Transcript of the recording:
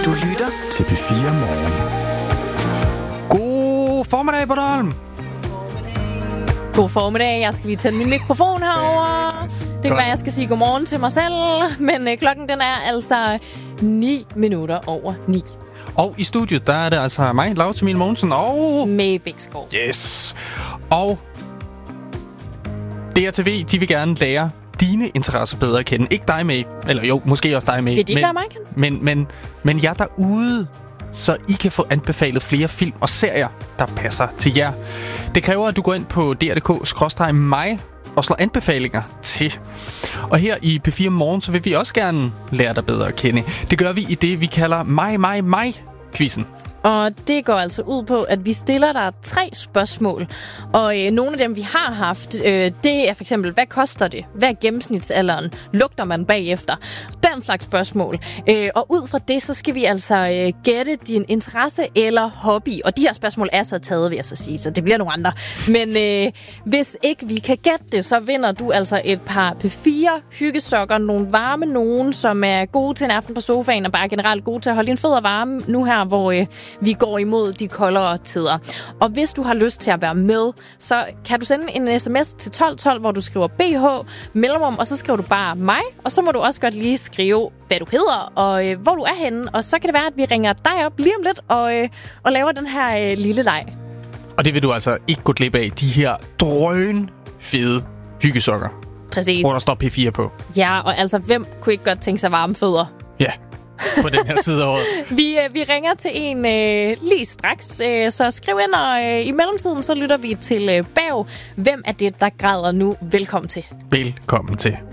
Du lytter til P4 Morgen. God formiddag, Bornholm. God formiddag. Jeg skal lige tænde min mikrofon herover. Det kan være, jeg skal sige godmorgen til mig selv. Men klokken den er altså 9 minutter over 9. Og i studiet, der er det altså mig, Laura Emil Mogensen og... Med Bækskov. Yes. Og DRTV, de vil gerne lære dine interesser bedre at kende. Ikke dig med, eller jo, måske også dig med. Vil de ikke være mig kende? Men jer derude, så I kan få anbefalet flere film og serier, der passer til jer. Det kræver, at du går ind på dr.dk/mig og slår anbefalinger til. Og her i P4 Morgen, så vil vi også gerne lære dig bedre at kende. Det gør vi i det, vi kalder mig-quizzen. Og det går altså ud på, at vi stiller dig 3 spørgsmål. Og nogle af dem, vi har haft, det er for eksempel, hvad koster det? Hvad er gennemsnitsalderen? Lugter man bagefter? Den slags spørgsmål. Og ud fra det, så skal vi altså gætte din interesse eller hobby. Og de her spørgsmål er så taget, vil jeg så sige, så det bliver nogle andre. Men hvis ikke vi kan gætte det, så vinder du altså et par P4 hyggesokker. Nogle varme nogen, som er gode til en aften på sofaen, og bare generelt gode til at holde dine fødder varme nu her, hvor vi går imod de koldere tider. Og hvis du har lyst til at være med, så kan du sende en sms til 1212, hvor du skriver BH, mellemrum, og så skriver du bare mig, og så må du også godt lige skrive, hvad du hedder, og hvor du er henne, og så kan det være, at vi ringer dig op lige om lidt, og laver den her lille leg. Og det vil du altså ikke gå glip af, de her drønfede hyggesokker. Præcis. Hvor der står P4 på. Ja, og altså, hvem kunne ikke godt tænke sig varme fødder? Ja, på den her tid af året. Vi ringer til en lige straks, så skriv ind, og i mellemtiden så lytter vi til Bav. Hvem er det, der græder nu? Velkommen til. Velkommen til.